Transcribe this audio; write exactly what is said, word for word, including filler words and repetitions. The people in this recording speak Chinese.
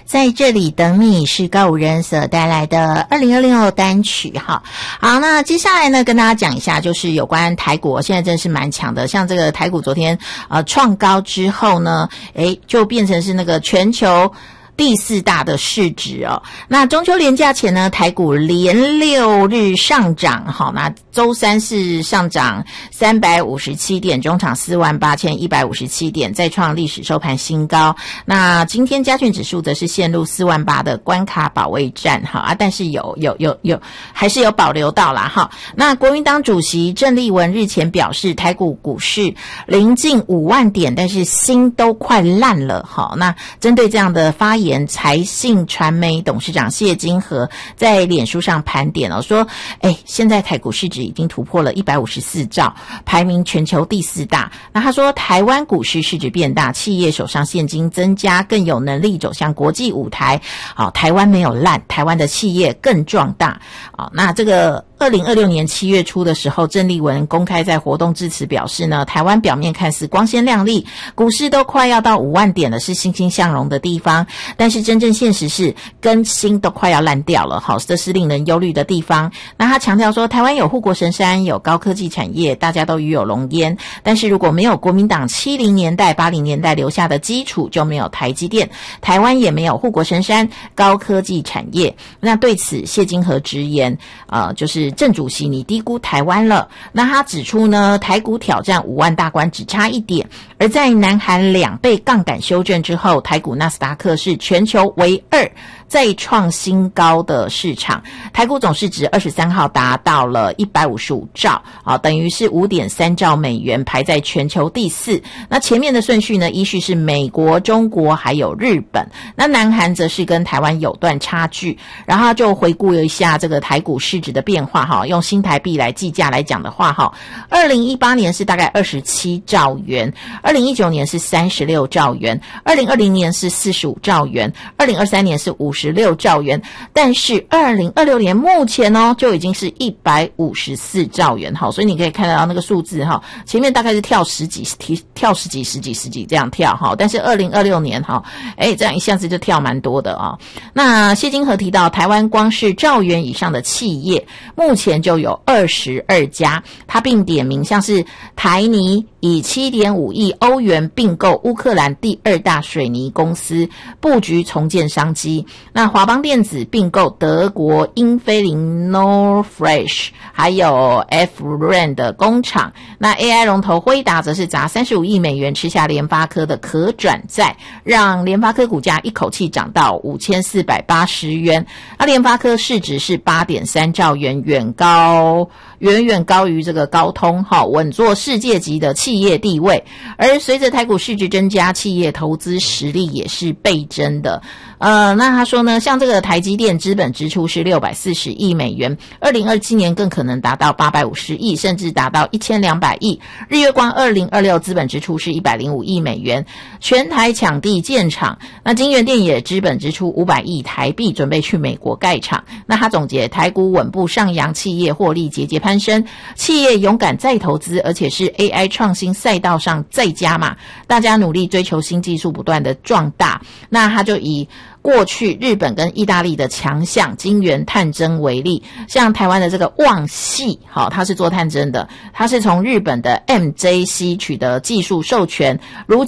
在这里等你是高五人所带来的二零二六单曲哈。好，那接下来呢跟大家讲一下，就是有关台股，现在真是蛮强的。像这个台股昨天呃创高之后呢，诶就变成是那个全球第四大的市值哦。那中秋连假前呢，台股连六日上涨，好，那周三是上涨三百五十七点，中场四万八千一百五十七点，再创历史收盘新高。那今天加权指数则是陷入四万八的关卡保卫战，哈啊，但是有有有有还是有保留到啦哈。那国民党主席郑丽文日前表示，台股股市临近五万点，但是心都快烂了，好，那针对这样的发言，财信传媒董事长谢金河在脸书上盘点哦，说，哎，现在台股市值已经突破了一百五十四兆，排名全球第四大。那他说，台湾股市市值变大，企业手上现金增加，更有能力走向国际舞台。好，台湾没有烂，台湾的企业更壮大。好，那这个二零二六年七月初的时候，郑丽文公开在活动致辞表示呢，台湾表面看似光鲜亮丽，股市都快要到五万点了，是欣欣向荣的地方，但是真正现实是跟心都快要烂掉了，好，这是令人忧虑的地方。那他强调说，台湾有护国神山，有高科技产业，大家都与有荣焉，但是如果没有国民党七零年代八零年代留下的基础，就没有台积电，台湾也没有护国神山高科技产业。那对此谢金河直言，呃，就是郑主席你低估台湾了。那他指出呢，台股挑战五万大关只差一点，而在南韩两倍杠杆修正之后，台股纳斯达克是全球唯二再创新高的市场，台股总市值二十三号达到了一百五十五兆，啊，等于是 五点三兆美元，排在全球第四。那前面的顺序呢，依序是美国、中国还有日本，那南韩则是跟台湾有段差距。然后就回顾了一下这个台股市值的变化哈，用新台币来计价来讲的话哈，二零一八年是大概二十七兆元，二零一九年是三十六兆元，二零二零年是四十五兆元，二零二三年是五十六兆元，但是二零二六年目前哦就已经是一百五十四兆元哈，所以你可以看得到那个数字哈，前面大概是跳十几跳十几十几十几这样跳哈，但是二零二六年哈，哎这样一下子就跳蛮多的啊。那谢金河提到，台湾光是兆元以上的企业目前就有二十二家，他并点名像是台泥以 七点五亿欧元并购乌克兰第二大水泥公司，布局重建商机。那华邦电子并购德国英飞凌 Norfresh 还有 F R A N 的工厂。那 A I 龙头辉达则是砸三十五亿美元吃下联发科的可转债，让联发科股价一口气涨到五千四百八十元。那联发科市值是 八点三兆元，远高远远高于这个高通，稳坐世界级的企业地位。而随着台股市值增加，企业投资实力也是倍增的。呃，那他说呢，像这个台积电资本支出是六百四十亿美元，二零二七年更可能达到八百五十亿，甚至达到一千两百亿。日月光二零二六资本支出是一百零五亿美元，全台抢地建厂。那金源电也资本支出五百亿台币，准备去美国盖厂。那他总结，台股稳步上扬，企业获利节节攀升，企业勇敢再投资，而且是 A I 创新赛道上再加码，大家努力追求新技术，不断的壮大。那他就以过去日本跟意大利的强项晶圆探针为例，像台湾的这个旺矽，好，它是做探针的，它是从日本的 M J C 取得技术授权，如